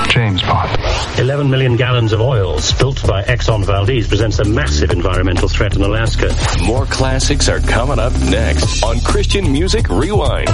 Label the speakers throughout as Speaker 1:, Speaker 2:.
Speaker 1: James Bond.
Speaker 2: 11 million gallons of oil spilt by Exxon Valdez presents a massive environmental threat in Alaska.
Speaker 3: More classics are coming up next on Christian Music Rewind.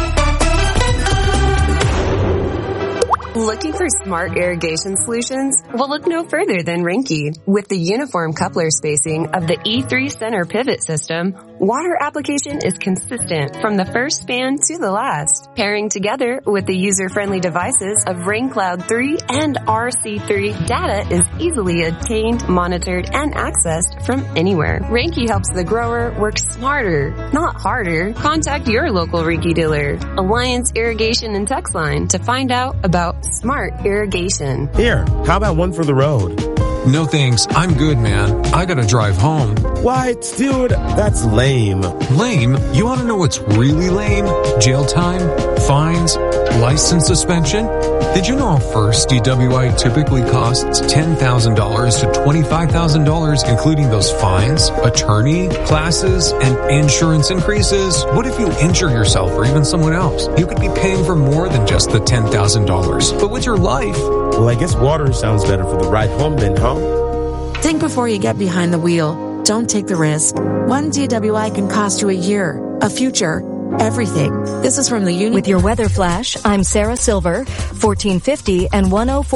Speaker 4: Looking for smart irrigation solutions? Well, look no further than Rinky. With the uniform coupler spacing of the E3 center pivot system, water application is consistent from the first span to the last. Pairing together with the user-friendly devices of RainCloud 3 and RC3, data is easily obtained, monitored, and accessed from anywhere. Rinky helps the grower work smarter, not harder. Contact your local Rinky dealer, Alliance Irrigation and Text Line, to find out about smart irrigation.
Speaker 5: Here, how about one for the road?
Speaker 6: No thanks, I'm good, man. I gotta drive home.
Speaker 5: What? Dude, that's lame.
Speaker 6: Lame? You wanna know what's really lame? Jail time? Fines? License suspension? Did you know a first DWI typically costs $10,000 to $25,000, including those fines, attorney, classes, and insurance increases? What if you injure yourself or even someone else? You could be paying for more than just the $10,000. But with your life...
Speaker 5: Well, I guess water sounds better for the ride home then, huh?
Speaker 7: Think before you get behind the wheel. Don't take the risk. One DWI can cost you a year, a future, everything. This is from the Union.
Speaker 8: With your weather flash, I'm Sarah Silver, 1450 and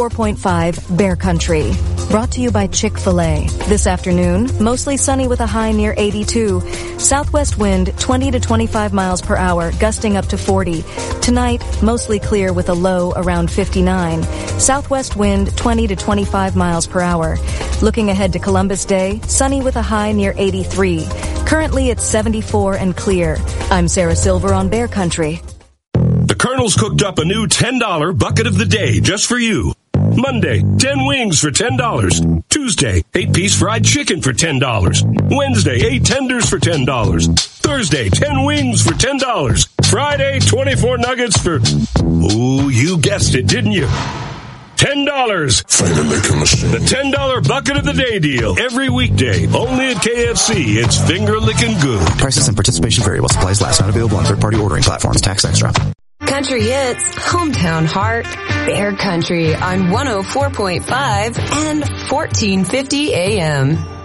Speaker 8: 104.5 Bear Country. Brought to you by Chick-fil-A. This afternoon, mostly sunny with a high near 82. Southwest wind 20 to 25 miles per hour, gusting up to 40. Tonight, mostly clear with a low around 59. Southwest wind 20 to 25 miles per hour. Looking ahead to Columbus Day, sunny with a high near 83. Currently, it's 74 and clear. I'm Sarah Silver on Bear Country.
Speaker 9: The Colonel's cooked up a new $10 bucket of the day just for you. Monday, 10 wings for $10. Tuesday, 8-piece fried chicken for $10. Wednesday, 8 tenders for $10. Thursday, 10 wings for $10. Friday, 24 nuggets for... Ooh, you guessed it, didn't you? $10.
Speaker 10: Finger licking machine.
Speaker 9: The $10 bucket of the day deal. Every weekday. Only at KFC. It's finger licking good.
Speaker 11: Prices and participation vary while supplies last. Not available on third-party ordering platforms. Tax extra.
Speaker 4: Country hits, hometown heart, Bear Country on 104.5 and 1450 AM.